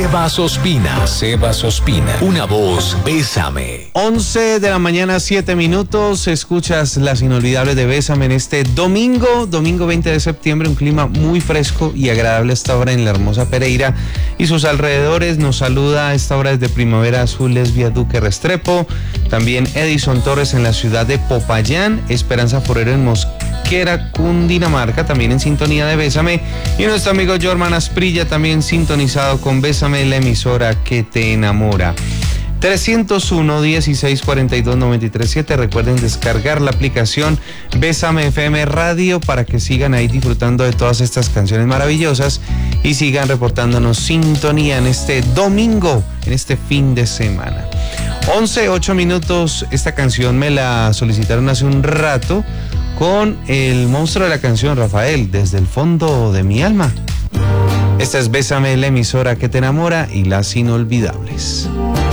Sebas Ospina, una voz, Bésame. 11 de la mañana, 7 minutos. Escuchas las inolvidables de Bésame en este domingo 20 de septiembre. Un clima muy fresco y agradable a esta hora en la hermosa Pereira y sus alrededores. Nos saluda a esta hora desde Primavera Azul, Lesbia Duque Restrepo. También Edison Torres en la ciudad de Popayán. Esperanza Forero en Mosquera, Cundinamarca, también en sintonía de Bésame. Y nuestro amigo Jorman Asprilla también sintonizado con Bésame, la emisora que te enamora. 301-1642-937. Recuerden descargar la aplicación Bésame FM Radio para que sigan ahí disfrutando de todas estas canciones maravillosas y sigan reportándonos sintonía en este domingo, en este fin de semana. 11:08 minutos. Esta canción me la solicitaron hace un rato con el monstruo de la canción, Rafael, desde el fondo de mi alma. Esta es Bésame, la emisora que te enamora y las inolvidables.